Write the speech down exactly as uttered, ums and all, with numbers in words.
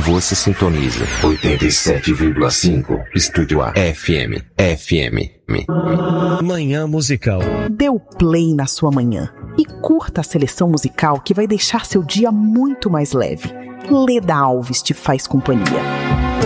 Você sintoniza oitenta e sete vírgula cinco Estúdio A F M. F M. Manhã Musical. Dê o play na sua manhã e curta a seleção musical que vai deixar seu dia muito mais leve. Leda Alves te faz companhia.